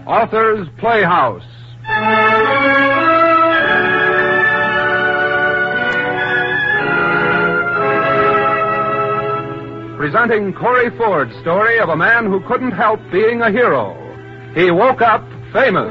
Author's Playhouse. Presenting Corey Ford's story of a man who couldn't help being a hero. He woke up famous.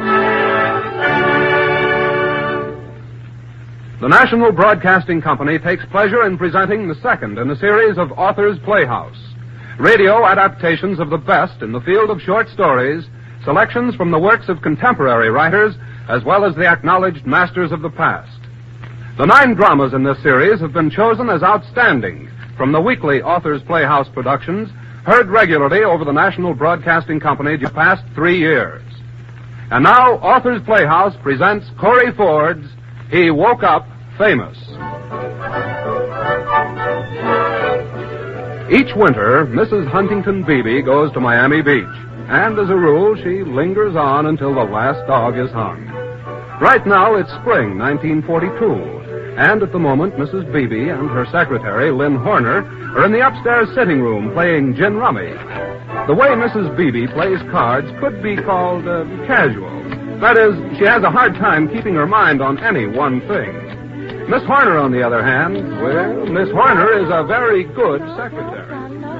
The National Broadcasting Company takes pleasure in presenting the second in a series of Author's Playhouse. Radio adaptations of the best in the field of short stories, selections from the works of contemporary writers, as well as the acknowledged masters of the past. The 9 dramas in this series have been chosen as outstanding from the weekly Author's Playhouse productions, heard regularly over the National Broadcasting Company the past 3 years. And now, Author's Playhouse presents Corey Ford's He Woke Up Famous. Each winter, Mrs. Huntington Beebe goes to Miami Beach, and as a rule, she lingers on until the last dog is hung. Right now, it's spring, 1942. And at the moment, Mrs. Beebe and her secretary, Lynn Horner, are in the upstairs sitting room playing gin rummy. The way Mrs. Beebe plays cards could be called casual. That is, she has a hard time keeping her mind on any one thing. Miss Horner, on the other hand, well, Miss Horner is a very good secretary.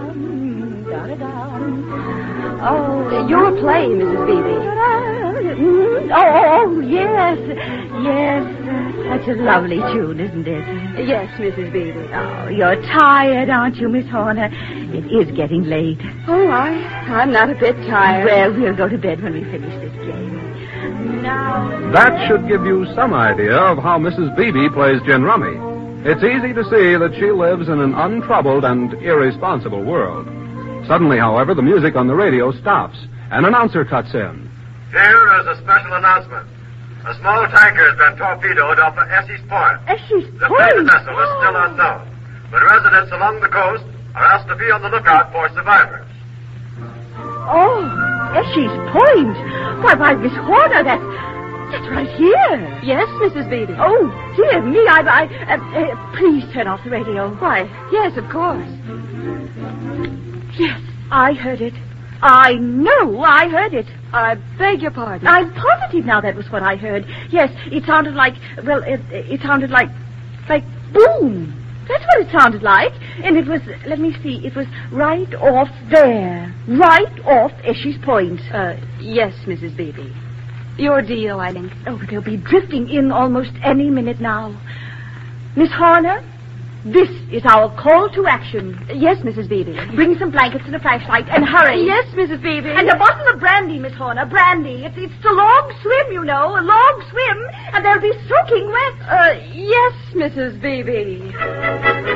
Oh, your play, Mrs. Beebe. Oh, yes. Such a lovely tune, isn't it? Yes, Mrs. Beebe. Oh, you're tired, aren't you, Miss Horner? It is getting late. Oh, I'm not a bit tired. Well, we'll go to bed when we finish this game. Now... That should give you some idea of how Mrs. Beebe plays gin rummy. It's easy to see that she lives in an untroubled and irresponsible world. Suddenly, however, the music on the radio stops. An announcer cuts in. Here is a special announcement. A small tanker has been torpedoed off of Essex Point. Essex The Point? fate of the vessel is still unknown, but residents along the coast are asked to be on the lookout for survivors. Oh, Essex Point. Why, Miss Horner, that's right here. Yes, Mrs. Beebe. Oh, dear me, please turn off the radio. Why, yes, of course. Yes, I heard it. I know I heard it. I beg your pardon. I'm positive now that was what I heard. Yes, it sounded like, well, it sounded like boom. That's what it sounded like. And it was, let me see, it was right off there. Right off Essex Point. Yes, Mrs. Beebe. Your deal, I think. Oh, they'll be drifting in almost any minute now. Miss Horner? This is our call to action. Yes, Mrs. Beebe. Bring some blankets and a flashlight and hurry. Yes, Mrs. Beebe. And a bottle of brandy, Miss Horner. Brandy. It's a long swim, you know. A long swim. And they'll be soaking wet. Yes, Mrs. Beebe.